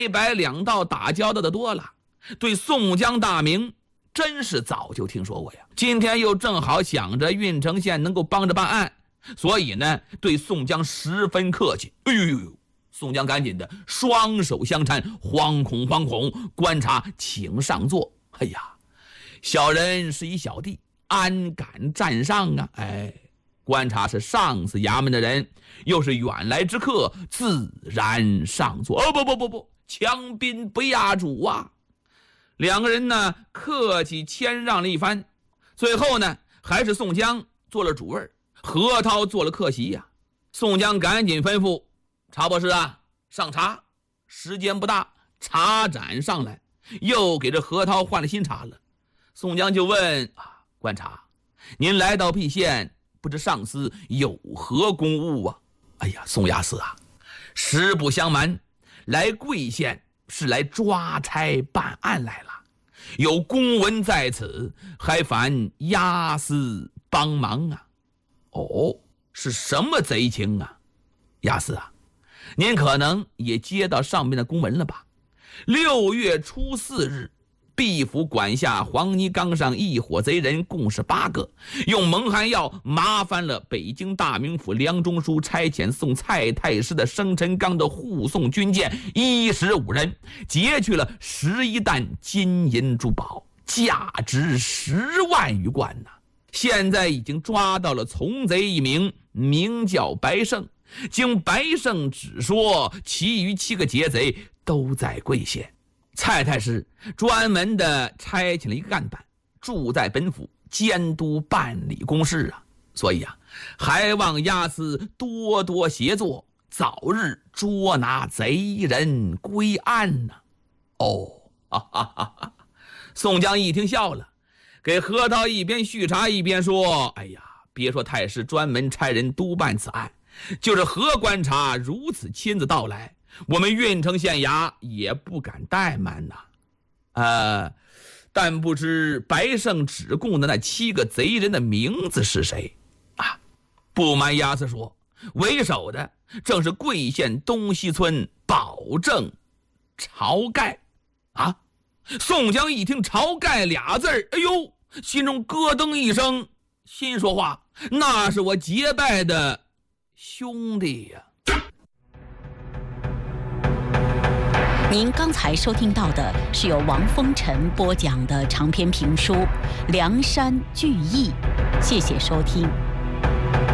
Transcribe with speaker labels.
Speaker 1: 白两道打交道的多了，对宋江大名真是早就听说过呀。今天又正好想着郓城县能够帮着办案，所以呢对宋江十分客气。哎呦呦呦！宋江赶紧的双手相搀，惶恐惶恐，官察请上座。哎呀，小人是一小弟，安敢站上啊？哎，官察是上司衙门的人，又是远来之客，自然上座。不，强宾不压主啊！两个人呢客气谦让了一番，最后呢还是宋江做了主位，何涛做了客席呀。宋江赶紧吩咐茶博士啊，上茶，时间不大，茶盏上来，又给这何涛换了新茶了。宋江就问官察，您来到邳县，不知上司有何公务啊？哎呀，宋押司啊，实不相瞒，来贵县是来抓差办案来了，有公文在此，还烦押司帮忙啊。哦，是什么贼情啊？押司啊，您可能也接到上面的公文了吧？6月初4日，毕府管辖黄泥岗上一伙贼人共是8个，用蒙汗药麻烦了北京大名府梁中书差遣送蔡太师的生辰纲的护送军舰15人，劫去了11担金银珠宝，价值10万余贯呐。现在已经抓到了从贼一名，名叫白胜。经白胜指说，其余7个劫贼都在贵县。蔡太师专门的差遣了一个干办，住在本府监督办理公事啊。所以还望押司多多协作，早日捉拿贼人归案呢。宋江一听笑了，给何涛一边续茶一边说，哎呀，别说太师专门差人督办此案，就是何官察如此亲自到来，我们郓城县衙也不敢怠慢呐。但不知白胜指供的那7个贼人的名字是谁啊？不瞒押司说，为首的正是贵县东西村保正晁盖啊。宋江一听晁盖俩字儿，哎呦，心中咯噔一声，心说话，那是我结拜的兄弟呀。
Speaker 2: 您刚才收听到的是由王风尘播讲的长篇评书《梁山聚义》，谢谢收听。